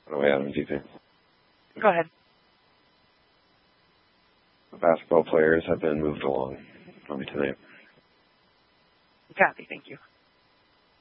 By the way, Adam, do you think Go ahead. the basketball players have been moved along? Probably tonight. Copy, thank you.